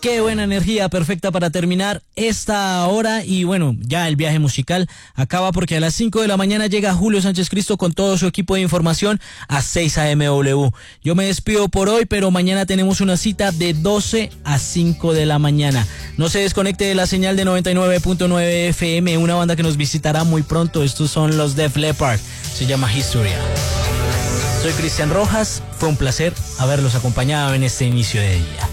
Qué buena energía, perfecta para terminar esta hora. Y bueno, ya el viaje musical acaba porque a las 5 de la mañana llega Julio Sánchez Cristo con todo su equipo de información a 6 AMW. Yo me despido por hoy, pero mañana tenemos una cita de 12 a 5 de la mañana. No se desconecte de la señal de 99.9 FM, una banda que nos visitará muy pronto. Estos son los Def Leppard, se llama Historia. Soy Cristian Rojas, fue un placer haberlos acompañado en este inicio de día.